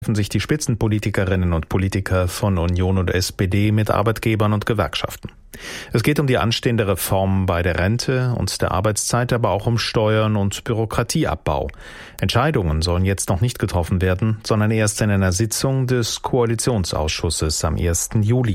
Treffen sich die Spitzenpolitikerinnen und Politiker von Union und SPD mit Arbeitgebern und Gewerkschaften. Es geht um die anstehende Reform bei der Rente und der Arbeitszeit, aber auch um Steuern und Bürokratieabbau. Entscheidungen sollen jetzt noch nicht getroffen werden, sondern erst in einer Sitzung des Koalitionsausschusses am 1. Juli.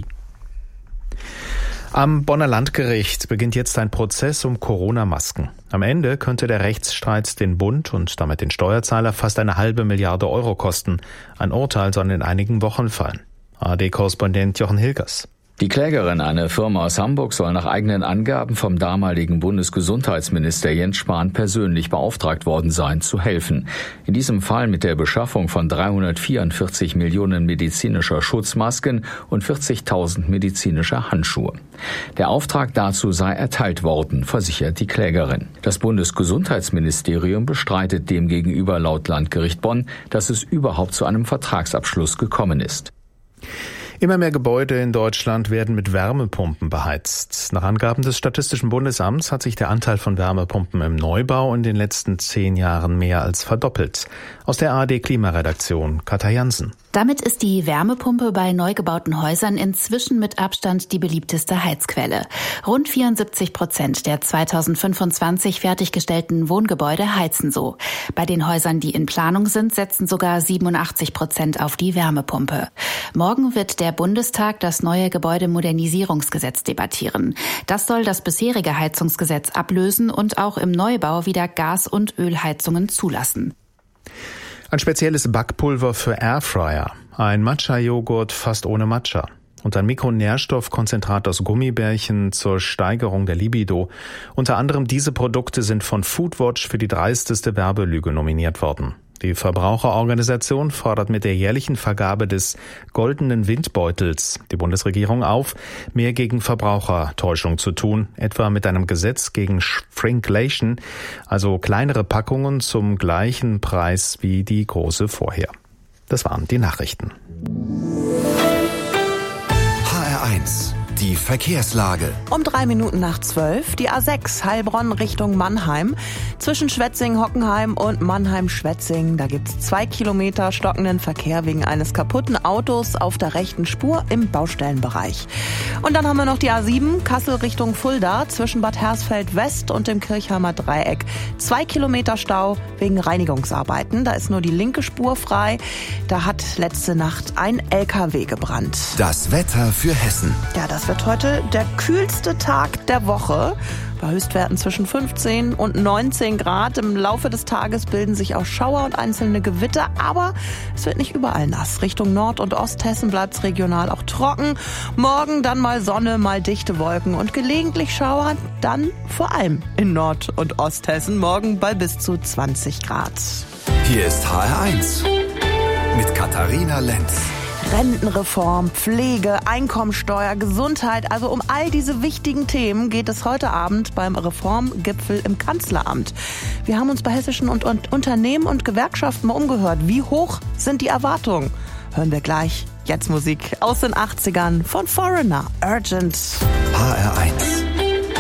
Am Bonner Landgericht beginnt jetzt ein Prozess um Corona-Masken. Am Ende könnte der Rechtsstreit den Bund und damit den Steuerzahler fast 1,5 Milliarde Euro kosten. Ein Urteil soll in einigen Wochen fallen. ARD-Korrespondent Jochen Hilgers. Die Klägerin, eine Firma aus Hamburg, soll nach eigenen Angaben vom damaligen Bundesgesundheitsminister Jens Spahn persönlich beauftragt worden sein, zu helfen. In diesem Fall mit der Beschaffung von 344 Millionen medizinischer Schutzmasken und 40.000 medizinischer Handschuhe. Der Auftrag dazu sei erteilt worden, versichert die Klägerin. Das Bundesgesundheitsministerium bestreitet demgegenüber laut Landgericht Bonn, dass es überhaupt zu einem Vertragsabschluss gekommen ist. Immer mehr Gebäude in Deutschland werden mit Wärmepumpen beheizt. Nach Angaben des Statistischen Bundesamts hat sich der Anteil von Wärmepumpen im Neubau in den letzten 10 Jahren mehr als verdoppelt. Aus der ARD-Klimaredaktion Katja Jansen. Damit ist die Wärmepumpe bei neu gebauten Häusern inzwischen mit Abstand die beliebteste Heizquelle. Rund 74% der 2025 fertiggestellten Wohngebäude heizen so. Bei den Häusern, die in Planung sind, setzen sogar 87% auf die Wärmepumpe. Morgen wird der Bundestag das neue Gebäudemodernisierungsgesetz debattieren. Das soll das bisherige Heizungsgesetz ablösen und auch im Neubau wieder Gas- und Ölheizungen zulassen. Ein spezielles Backpulver für Airfryer, ein Matcha-Joghurt fast ohne Matcha und ein Mikronährstoffkonzentrat aus Gummibärchen zur Steigerung der Libido. Unter anderem diese Produkte sind von Foodwatch für die dreisteste Werbelüge nominiert worden. Die Verbraucherorganisation fordert mit der jährlichen Vergabe des Goldenen Windbeutels die Bundesregierung auf, mehr gegen Verbrauchertäuschung zu tun, etwa mit einem Gesetz gegen Shrinkflation, also kleinere Packungen zum gleichen Preis wie die große vorher. Das waren die Nachrichten. HR1, die Verkehrslage. Um 12:03, die A6 Heilbronn Richtung Mannheim. Zwischen Schwetzingen-Hockenheim und Mannheim-Schwetzingen, da gibt's 2 Kilometer stockenden Verkehr wegen eines kaputten Autos auf der rechten Spur im Baustellenbereich. Und dann haben wir noch die A7 Kassel Richtung Fulda zwischen Bad Hersfeld West und dem Kirchheimer Dreieck. 2 Kilometer Stau wegen Reinigungsarbeiten. Da ist nur die linke Spur frei. Da hat letzte Nacht ein LKW gebrannt. Das Wetter für Hessen. Ja, das wird heute der kühlste Tag der Woche. Bei Höchstwerten zwischen 15 und 19 Grad. Im Laufe des Tages bilden sich auch Schauer und einzelne Gewitter, aber es wird nicht überall nass. Richtung Nord- und Osthessen bleibt es regional auch trocken. Morgen dann mal Sonne, mal dichte Wolken und gelegentlich Schauer, dann vor allem in Nord- und Osthessen. Morgen bei bis zu 20 Grad. Hier ist HR1 mit Katharina Lenz. Rentenreform, Pflege, Einkommensteuer, Gesundheit, also um all diese wichtigen Themen geht es heute Abend beim Reformgipfel im Kanzleramt. Wir haben uns bei hessischen Unternehmen und Gewerkschaften mal umgehört. Wie hoch sind die Erwartungen? Hören wir gleich. Jetzt Musik aus den 80ern von Foreigner, Urgent. HR1.